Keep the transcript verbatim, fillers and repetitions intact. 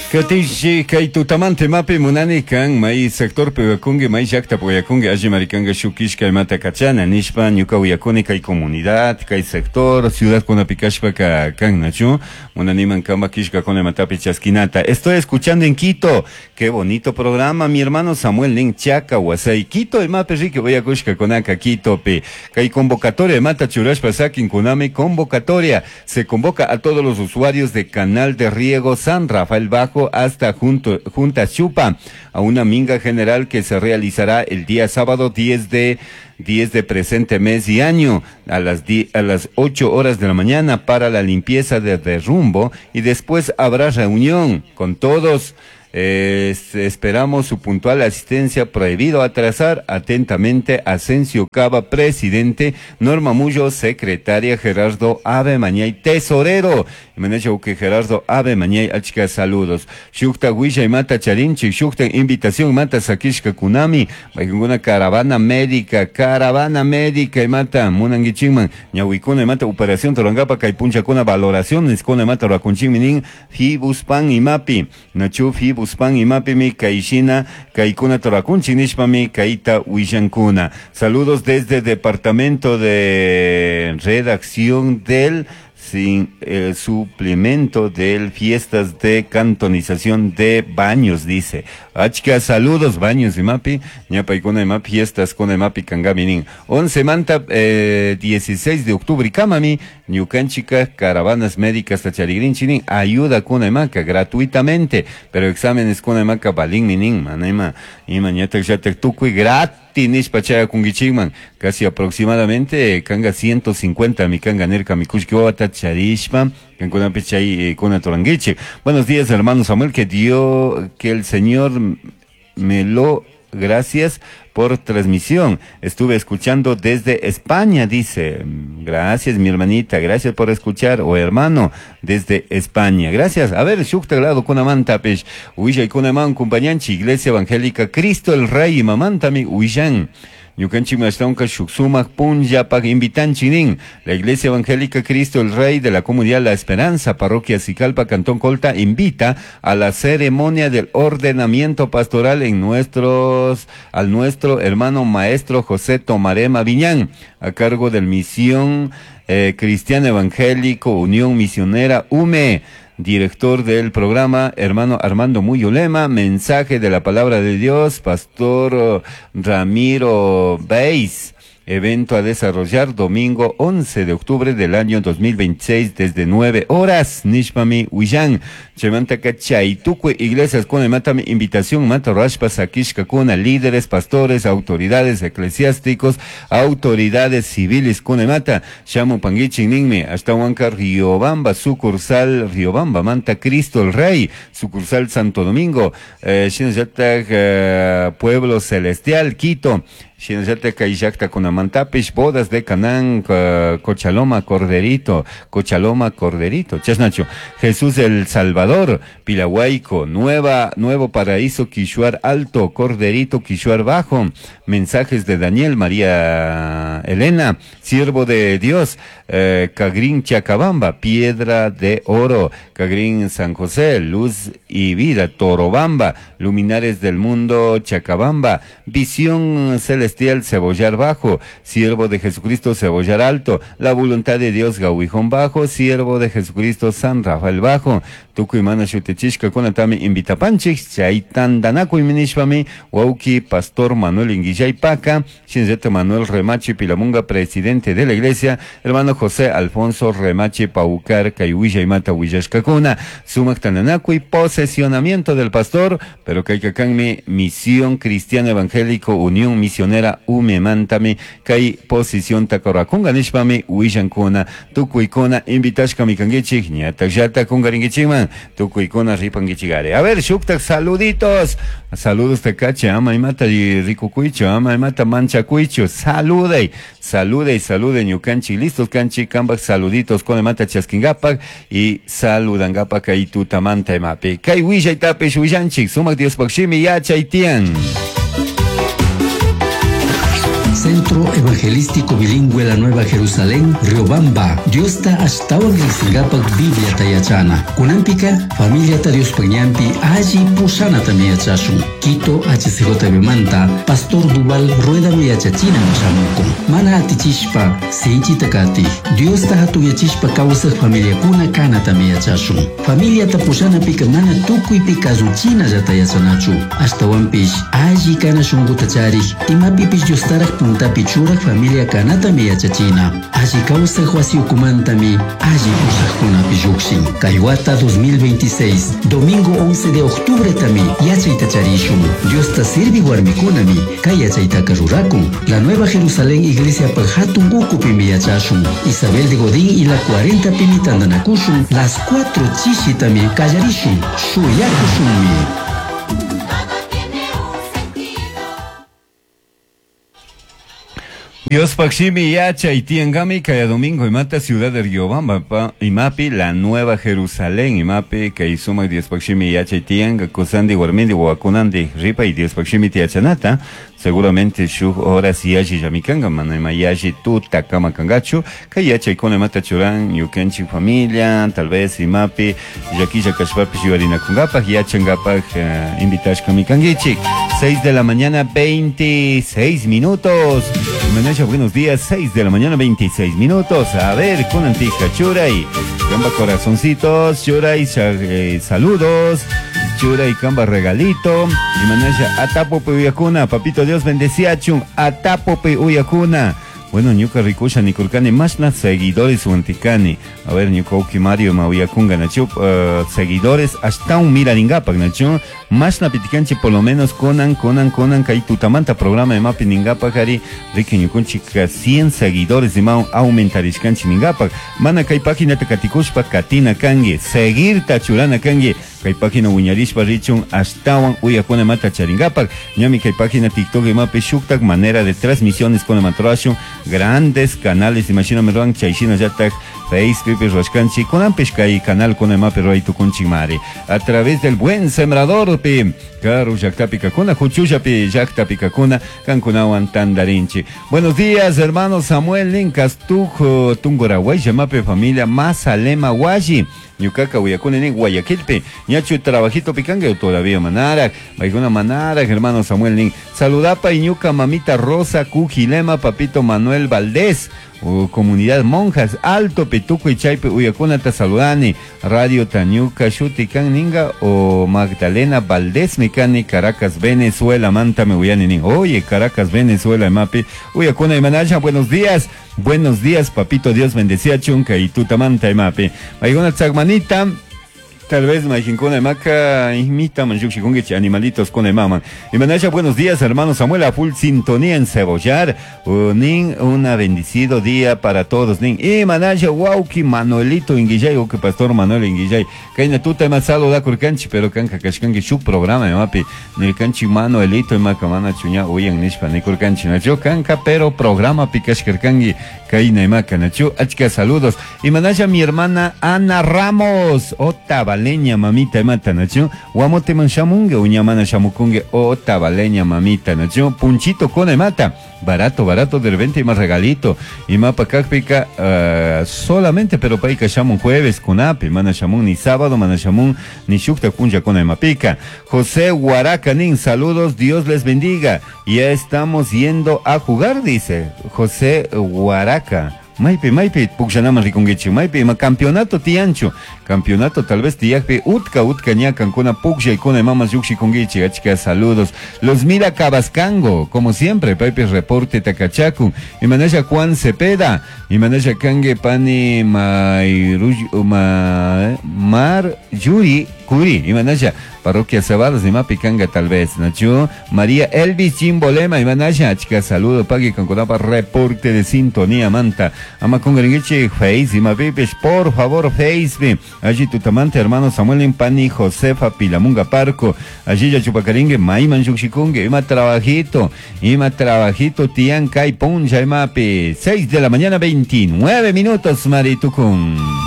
Katishi kay tutamante mapi munani kan may sector pewakungi may llaqta puyakungi alli marikanga shukishka mata kachana nishpa ñuka uyakuni kay comunidad kay sector ciudad kunapikashpa ka kan nachu munaniman kamba kishka kone matapi chaskinata. Estoy escuchando en Quito, qué bonito programa, mi hermano Samuel Nin Chaca Wasai Quito y mapi rique voy a kushka konaka Quito pe kay convocatoria mata churashpa sakin kunami convocatoria se convoca a todos los usuarios de canal de riego San Rafael Bajo hasta junto, Junta Chupa a una minga general que se realizará el día sábado diez de presente mes y año a las die, a las ocho horas de la mañana para la limpieza de derrumbo y después habrá reunión con todos. Eh, esperamos su puntual asistencia. Prohibido atrasar. Atentamente, Asensio Cava, presidente. Norma Mullo, secretaria. Gerardo Ave Mañay, tesorero. Me han dicho que Gerardo Ave Mañay, achka, saludos. Shukta Huilla y Mata Charinchi. Shukta invitación Mata Sakishka Kunami. Una caravana médica. Caravana médica y Mata Munangichingman. Ñahuicuna y Mata operación Torangapa Kaipuncha con valoración. Escona y Mata Rakunchiminin. Fibuspan y Mapi. Nachu Fibuspan. Buspan y mapimi kaishina kaikuna torakunchi nishpami kaita huillankuna. Saludos desde departamento de redacción del sin el suplemento del fiestas de cantonización de Baños, dice. Achka, saludos, Baños y Mapi, ñapa y con Mapi, fiestas con Mapi Kangaminin. once manta, eh, dieciséis de octubre, Kamami, Ñucanchica, caravanas médicas Tacharigrin Chinin, ayuda con Emaca gratuitamente, pero exámenes con Emaca Balin Minin, Manema, y mañana ya te tucui gratis. Nishpachaya kungichigman, casi aproximadamente kanga ciento cincuenta mi kanga nerka mi kushkiwata charishpa kankuna pechay kuna torangiche. Buenos días, hermano Samuel, que dio que el Señor me lo gracias por transmisión. Estuve escuchando desde España, dice. Gracias, mi hermanita, gracias por escuchar, o hermano, desde España. Gracias. A ver, shukta grado kuna mantapesh, uilla y kuna man compañanchi, Iglesia Evangélica Cristo el Rey, mamantami, uillan. Ñucanchimashtaunka Shuksuma Punjapak Invitanchinin, la Iglesia Evangélica Cristo el Rey de la Comunidad La Esperanza, Parroquia Sicalpa, Cantón Colta, invita a la ceremonia del ordenamiento pastoral en nuestros, al nuestro hermano maestro José Tomarema Viñán, a cargo del Misión eh, Cristiano Evangélico Unión Misionera U M E. Director del programa, hermano Armando Muyolema. Mensaje de la palabra de Dios, Pastor Ramiro Beis. Evento a desarrollar domingo once de octubre del año dos mil veintiséis desde nueve horas. Nishpami Huillan. Chemantaka Chaitukwe Iglesias con Matami invitación Mata Rashpa Sakishka Kuna, líderes, pastores, autoridades eclesiásticos, autoridades civiles con Mata. Shamo Pangichi Ningme, hasta Huanca Riobamba, sucursal Riobamba, Manta Cristo el Rey, sucursal Santo Domingo, eh, Shinjatak, eh, Pueblo Celestial, Quito. Shinjate Kayakta con Amantapish, bodas de Canán, uh, Cochaloma, Corderito, Cochaloma, Corderito, Chasnacho, Jesús el Salvador, Pilahuayco, Nueva, Nuevo Paraíso, Quishuar Alto, Corderito, Quishuar Bajo, mensajes de Daniel, María Elena, siervo de Dios, eh, Cagrín Chacabamba, Piedra de Oro, Cagrín San José, Luz y Vida, Torobamba, Luminares del Mundo, Chacabamba, Visión Celestial, Cebollar Bajo, siervo de Jesucristo, Cebollar Alto, La Voluntad de Dios, Gauijón Bajo, siervo de Jesucristo, San Rafael Bajo, Tucuimana Xutechishka Conatami Invitapanchix, Chaitan Danaco y Minishpami, Wauki, Pastor Manuel Inguillay Paca, Shinzete Manuel Remachi Pilamunga, presidente de la iglesia, hermano José Alfonso Remachi Paucar, Cayuilla y Mata Huillashkakuna, Sumaktananaco y posesionamiento del pastor, pero Kaikakanmi, Misión Cristiana Evangélico, Unión Misionera Ume Mantami, Kai Posición Takorakunga Nishpami, Huillankuna, Tucuicona, Invitashkami Kangichik, Niatakjata Kungaringichiman, Tucuicona Ripangichigare. A ver, Shuktak, saluditos. Saludos te cache, ama y mata y rico cuicho, ama y mata mancha cuicho. Salude, salude y salude Ñucanchi. Listos, canchi, cambak, saluditos con el mata chasquingapak y saludangapak y tu tamanta y mape. Kai huilla y tape shuyanchik, sumak Dios pakshimi ya chaitian. Centro Evangelístico Bilingüe La Nueva Jerusalén, Riobamba. Dios ta ashtawan Gilsingapak Biblia tayachana. Kunampika, familia ta Dios Pañampi, allí pusana tamiyachashun. Quito, H C J B Manta, Pastor Duval, Rueda Miyachachina Mashamuko. Mana atichishpa, Sinchi takati. Dios ta hatuyachishpa causa familia kuna kana tamiyachashun. Familia ta pusana pika mana tukui pika zuchina jatayachanachu. Hasta wampish, allí kana shungutachari. Ima pipis Dios tarak punta pichurak familia kanata miyachachina. Allí causa huasi ukumantami, allí pusakuna pijukshin. Kaiwata dos mil veintiséis, domingo once de octubre tami, yachaitacharishun. Dios ta sirvi warmikunami, kayachaitaka rurakun. La Nueva Jerusalén Iglesia Pajatun Ukupi miyachashun. Isabel de Godín y la cuarenta pimitandanakushun. Las cuatro chishitami kallarishun. Shuyakushunmi. Dios Pakshimi Yacha y Tiangami, Kaya Domingo y Mata, ciudad de Riobamba, Imapi, la Nueva Jerusalén, Imapi, Kaisuma, Dios Pakshimi Yacha y Tianga, Kosandi, Guarmindi, Wakunandi, Ripa y Dios Pakshimi Tiachanata, seguramente Shu horas Yaji Yamikanga, Manema Yaji Tuta Kama Kangachu, Kayacha y Kone Mata Churan, Yukenchi familia, tal vez Imapi, Yakilla Kashpapi, Yuarina Kungapa, Yachangapa, Invitash Kamikangichi, seis de la mañana, veintiséis minutos. Maneja, buenos días, seis de la mañana, veintiséis minutos. A ver, con Antija, Churay, Camba corazoncitos, Churay, eh, saludos, Churay, Camba regalito. Y maneja, Atapope Uyacuna, papito Dios bendecía, Chum, Atapope Uyacuna. Bueno, Ñuka Rikusha Nikurkani, Mashna, seguidores Uanticani. A ver, Ñuka Uki Mario Mauyakunga, Nacho, uh, seguidores, hasta un Miraningapak, Nacho. Mashna Piticanchi, por lo menos, Conan, Conan, Conan, Kai Tutamanta, programa de Mapi Ningapak, Hari, Ricky Ñukunchi, cien seguidores de Mau, aumentarishkanchi Ningapak. Mana Kai página Takatikushpa, Katina Kangi, seguir Tachurana Kangi. Kai página Uñarishpa Richun, Ashtawan, Uyakuna Mata Charingapak, Ñami Kai página TikTok y Mapi Shuktak, manera de transmisiones con la matrashun, grandes canales, imagino Ruan, Chaishina Yatak, Facebook, Roscanchi, con Ampeshkai, canal con el Mapi Roy Tukunchimari, a través del buen sembrador, Pi, Karu Yaktapikakuna, Juchuyapi, Yaktapikakuna, Cancunawan Tandarinchi. Buenos días, hermanos Samuel Linkas, Tujo, Tungoraway, Yamape familia, Masalema Waji. Ñucaca, Uyacuna, en Guayaquilpe, Ñachu, trabajito picanga, todavía Manara, Baiguna Manara, hermano Samuel Ning, Saludapa y Ñuca, mamita Rosa, Cujilema, papito Manuel Valdés, o comunidad monjas, Alto, Petuco y Chaipe, Uyacuna, Tasaludani, Radio Tañuca, Shutican Ninga, o Magdalena Valdés, Mecani, Caracas, Venezuela, Manta, Meuyani, oye, Caracas, Venezuela, Mapi, Uyacuna y Manaya, buenos días. Buenos días, papito Dios bendecía Chunca y tutamanta y mape. Baigona Tzagmanita, tal vez Majincona y Maca, imita Manjuxikungichi, animalitos con el maman. Y Manaya, buenos días, hermano Samuel, a full sintonía en Cebollar. Nin, una bendecido día para todos, Nin. Y Manaya, wauki Manuelito Inguillay, o que pastor Manuel Inguillay. Kaina tu tema salo da kurkanchi, pero kanka kashkangi su programa, mapi. Ni kanchi Manuelito y Macamana chuña, uyan nishpa, ni kurkanchi, nacho kanka, pero programa pikashkarkangi, kaina y Maca, nacho, achka saludos. Y Manaya, mi hermana Ana Ramos, Otava. Leña mamita mata nacho guamote manshamunge uñamana shamukunge o tabaleña mamita nacho punchito con mata barato barato de repente y más regalito y mapa kakpika uh, solamente pero paika shamun jueves con ape mana shamun ni sábado mana shamun ni shukta kunja con mapica. José Huaracanín, saludos, Dios les bendiga, ya estamos yendo a jugar, dice José Huaraca. Maipe, maipe, puxanama ricongechu, maipe, ma campeonato tiancho, campeonato tal vez tiakpe, utka, utka ñacan, con puxa y con mamas yuxi congechi, achika, saludos. Los mira Cabascango, como siempre, paipe, reporte tacachacu, y maneja Juan Cepeda, y maneja Kange Pani Mairuj, ma, Mar Yuri, Curi, y maneja Parroquia Cebadas de Mapicanga tal vez, Nacho, María Elvis Chimbolema, y maneja, achika, saludo, pague con conapa, reporte de sintonía, manta. Ama con Gringichi, Face, y Mapipes, por favor, Face, allí tu tamante, hermano Samuel Impani, Josefa Pilamunga Parco, allí ya Chupacaringue, Maiman Yuxikungue, Ima trabajito, Ima trabajito, Tian Kai Poncha, Mapi, seis de la mañana, veintinueve minutos, Maritucun.